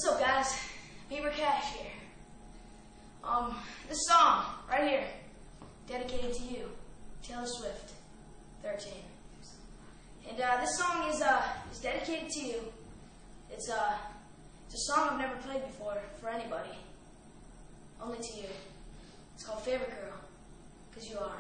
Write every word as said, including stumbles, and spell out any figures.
What's up, guys? Bieber Cash here. Um, this song right here, dedicated to you, Taylor Swift, thirteen. And uh, this song is uh is dedicated to you. It's uh it's a song I've never played before for anybody, only to you. It's called Favorite Girl, 'cause you are.